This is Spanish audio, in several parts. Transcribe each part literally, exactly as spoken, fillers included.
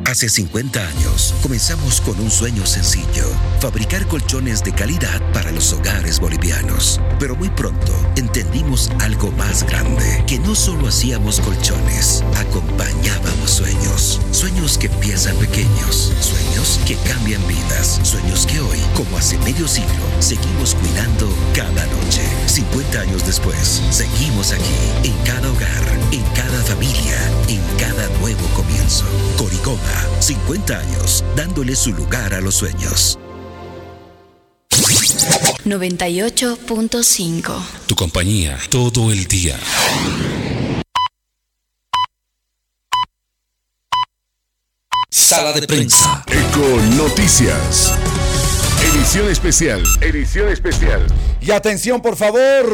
Hace cincuenta años, comenzamos con un sueño sencillo: fabricar colchones de calidad para los hogares bolivianos. Pero muy pronto, entendimos algo más grande, que no solo hacíamos colchones, acompañábamos sueños. Sueños que empiezan pequeños, sueños que cambian vidas, sueños que hoy, como hace medio siglo, seguimos cuidando cada noche. cincuenta años después, seguimos aquí, en cada hogar, en cada familia, en cada nuevo comienzo. Coricoma, cincuenta años, dándole su lugar a los sueños. noventa y ocho punto cinco. Tu compañía todo el día. Sala de prensa. Eco Noticias. Edición especial. Edición especial. Y atención, por favor.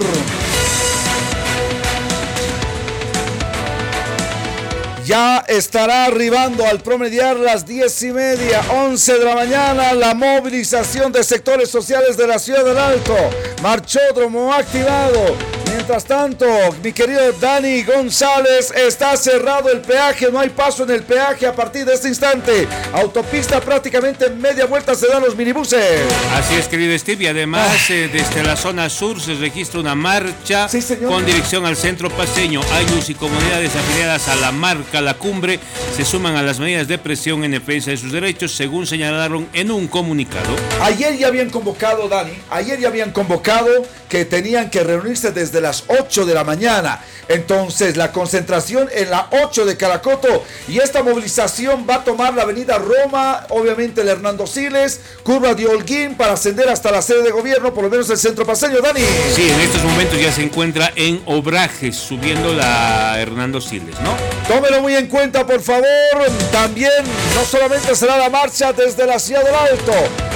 Ya estará arribando al promediar las diez y media, once de la mañana, la movilización de sectores sociales de la Ciudad del Alto. Marchódromo activado. Mientras tanto, mi querido Dani González, está cerrado el peaje, no hay paso en el peaje a partir de este instante. Autopista prácticamente en media vuelta se dan los minibuses. Así es, querido Steve, y además ah. eh, desde la zona sur se registra una marcha sí, con dirección al centro paseño. Ayllus y comunidades afiliadas a la marca La Cumbre se suman a las medidas de presión en defensa de sus derechos, según señalaron en un comunicado. Ayer ya habían convocado, Dani, ayer ya habían convocado que tenían que reunirse desde las ocho de la mañana. Entonces la concentración en la ocho de Caracoto, y esta movilización va a tomar la avenida Roma, obviamente el Hernando Siles, curva de Holguín, para ascender hasta la sede de gobierno, por lo menos el centro paseño. Dani. Sí, en estos momentos ya se encuentra en Obrajes, subiendo la Hernando Siles, ¿no? Tómelo muy en cuenta, por favor. También no solamente será la marcha desde la Ciudad del Alto,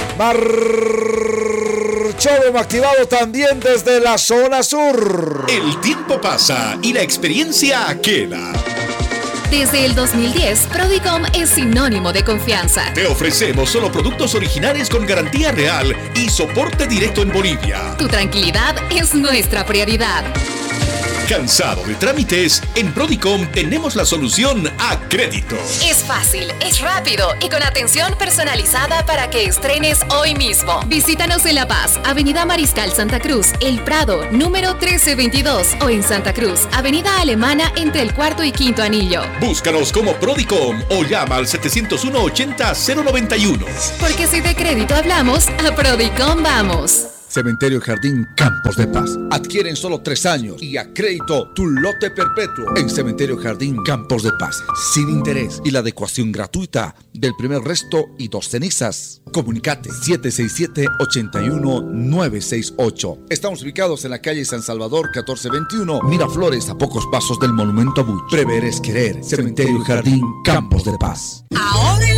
marchódromo activado también desde la zona sur. El tiempo pasa y la experiencia queda. Desde el dos mil diez, Prodicom es sinónimo de confianza. Te ofrecemos solo productos originales con garantía real y soporte directo en Bolivia. Tu tranquilidad es nuestra prioridad. ¿Cansado de trámites? En Prodicom tenemos la solución a crédito. Es fácil, es rápido y con atención personalizada para que estrenes hoy mismo. Visítanos en La Paz, Avenida Mariscal Santa Cruz, El Prado, número trece veintidós, o en Santa Cruz, Avenida Alemana, entre el cuarto y quinto anillo. Búscanos como Prodicom o llama al setecientos uno ochenta cero noventa y uno. Porque si de crédito hablamos, a Prodicom vamos. Cementerio Jardín Campos de Paz. Adquieren solo tres años y a crédito tu lote perpetuo en Cementerio Jardín Campos de Paz, sin interés y la adecuación gratuita del primer resto y dos cenizas. Comunicate siete seis siete, ocho uno nueve seis ocho. Estamos ubicados en la calle San Salvador catorce veintiuno, Miraflores, a pocos pasos del Monumento a Bush. Prever es querer. Cementerio Jardín Campos de Paz. Ahora en